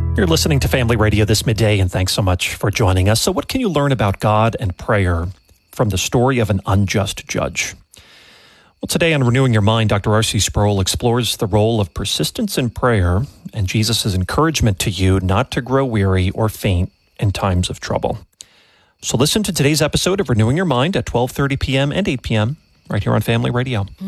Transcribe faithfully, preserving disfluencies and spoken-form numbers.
You're listening to Family Radio this midday, and thanks so much for joining us. So what can you learn about God and prayer from the story of an unjust judge? Well, today on Renewing Your Mind, Doctor R C Sproul explores the role of persistence in prayer and Jesus' encouragement to you not to grow weary or faint in times of trouble. So listen to today's episode of Renewing Your Mind at twelve thirty p.m. and eight p.m. right here on Family Radio.